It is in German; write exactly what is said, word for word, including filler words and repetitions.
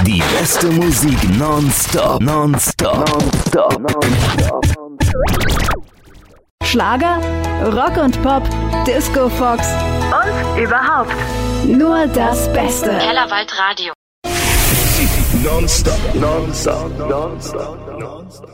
Die beste Musik nonstop, nonstop, nonstop, nonstop. Schlager, Rock und Pop, Disco Fox und überhaupt nur das Beste. Kellerwald Radio. Nonstop, nonstop, nonstop, nonstop.